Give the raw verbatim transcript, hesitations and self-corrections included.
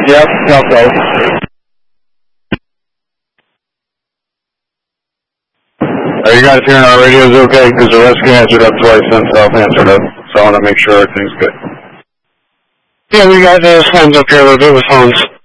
Yep, okay. Are you guys hearing our radios okay? Because the rescue answered up twice and self answered up, so I want to make sure everything's good. Yeah, we got those phones up here. We're good with phones.